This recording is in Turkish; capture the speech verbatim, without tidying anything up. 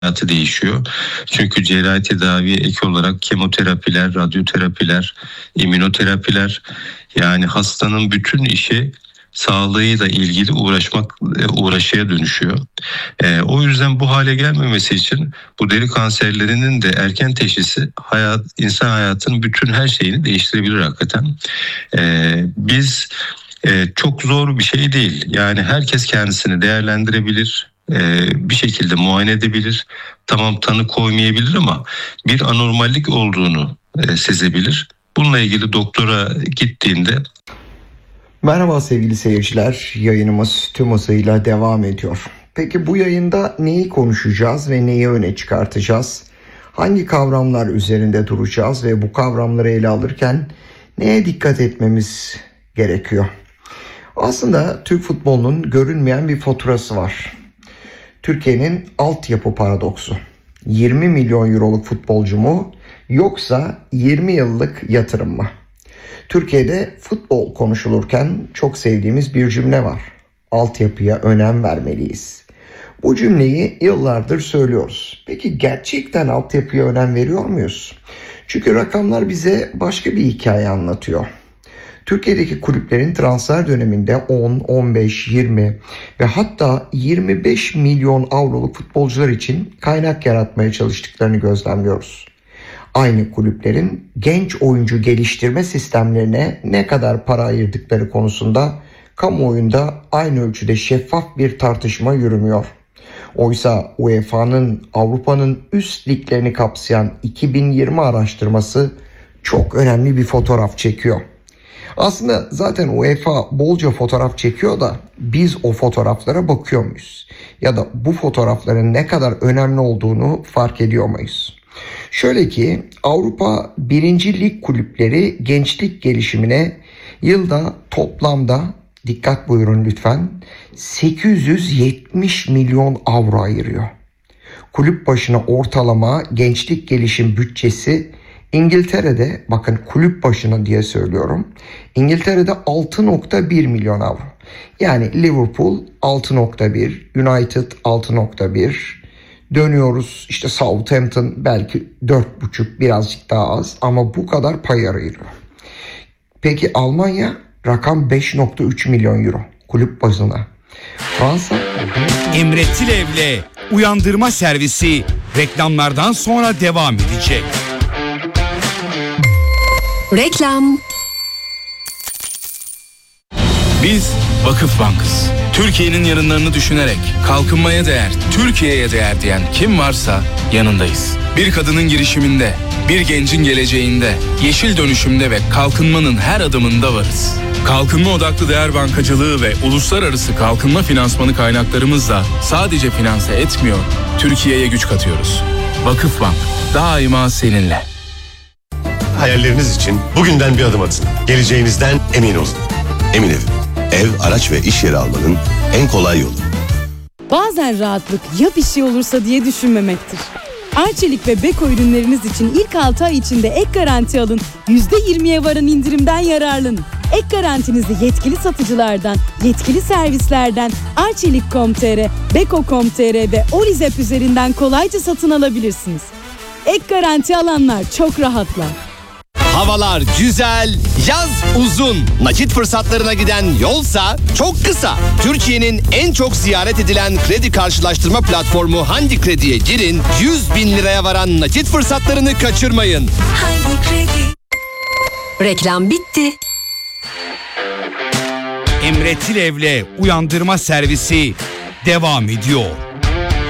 hayatı değişiyor. Çünkü cerrahi tedaviye ek olarak kemoterapiler, radyoterapiler, immünoterapiler, yani hastanın bütün işi sağlığıyla ilgili uğraşmak uğraşıya dönüşüyor. Ee, o yüzden bu hale gelmemesi için bu deri kanserlerinin de erken teşhisi hayat, insan hayatının bütün her şeyini değiştirebilir hakikaten. Ee, biz e, çok zor bir şey değil. Yani herkes kendisini değerlendirebilir. Bir şekilde muayene edebilir. Tamam, tanı koymayabilir ama bir anormallik olduğunu e, sezebilir. Bununla ilgili doktora gittiğinde... Merhaba sevgili seyirciler. Yayınımız tüm hızıyla devam ediyor. Peki bu yayında neyi konuşacağız ve neyi öne çıkartacağız? Hangi kavramlar üzerinde duracağız ve bu kavramları ele alırken neye dikkat etmemiz gerekiyor? Aslında Türk futbolunun görünmeyen bir faturası var. Türkiye'nin altyapı paradoksu. yirmi milyon euroluk futbolcu mu yoksa yirmi yıllık yatırım mı? Türkiye'de futbol konuşulurken çok sevdiğimiz bir cümle var. Altyapıya önem vermeliyiz. Bu cümleyi yıllardır söylüyoruz. Peki gerçekten altyapıya önem veriyor muyuz? Çünkü rakamlar bize başka bir hikaye anlatıyor. Türkiye'deki kulüplerin transfer döneminde on, on beş, yirmi ve hatta yirmi beş milyon avroluk futbolcular için kaynak yaratmaya çalıştıklarını gözlemliyoruz. Aynı kulüplerin genç oyuncu geliştirme sistemlerine ne kadar para ayırdıkları konusunda kamuoyunda aynı ölçüde şeffaf bir tartışma yürümüyor. Oysa U E F A'nın Avrupa'nın üst liglerini kapsayan iki bin yirmi araştırması çok önemli bir fotoğraf çekiyor. Aslında zaten U E F A bolca fotoğraf çekiyor da biz o fotoğraflara bakıyor muyuz? Ya da bu fotoğrafların ne kadar önemli olduğunu fark ediyor muyuz? Şöyle ki Avrupa birinci Lig kulüpleri gençlik gelişimine yılda toplamda, dikkat buyurun lütfen, sekiz yüz yetmiş milyon avro ayırıyor. Kulüp başına ortalama gençlik gelişim bütçesi İngiltere'de, bakın kulüp başına diye söylüyorum, İngiltere'de altı nokta bir milyon avro. Yani Liverpool altı nokta bir, United altı nokta bir, dönüyoruz işte Southampton belki dört buçuk, birazcık daha az ama bu kadar pay ayırıyor. Peki Almanya rakam beş nokta üç milyon euro kulüp bazına. Fransa... Emre Tilev'le Uyandırma Servisi reklamlardan sonra devam edecek. Reklam. Biz Vakıf Bank'ız. Türkiye'nin yarınlarını düşünerek kalkınmaya değer, Türkiye'ye değer diyen kim varsa yanındayız. Bir kadının girişiminde, bir gencin geleceğinde, yeşil dönüşümde ve kalkınmanın her adımında varız. Kalkınma odaklı değer bankacılığı ve uluslararası kalkınma finansmanı kaynaklarımızla sadece finanse etmiyor, Türkiye'ye güç katıyoruz. Vakıf Bank, daima seninle. Hayalleriniz için bugünden bir adım atın. Geleceğinizden emin olun. Emin Ev. Ev, araç ve iş yeri almanın en kolay yolu. Bazen rahatlık ya bir şey olursa diye düşünmemektir. Arçelik ve Beko ürünleriniz için ilk altı ay içinde ek garanti alın. yüzde yirmiye varan indirimden yararlanın. Ek garantinizi yetkili satıcılardan, yetkili servislerden arçelik nokta com nokta tr, beko nokta com nokta tr ve Olizep üzerinden kolayca satın alabilirsiniz. Ek garanti alanlar çok rahatlar. Havalar güzel, yaz uzun. Nakit fırsatlarına giden yolsa çok kısa. Türkiye'nin en çok ziyaret edilen kredi karşılaştırma platformu Handi Kredi'ye girin. yüz bin liraya varan nakit fırsatlarını kaçırmayın. Handi Kredi. Reklam bitti. Emre Tilev'le Uyandırma Servisi devam ediyor.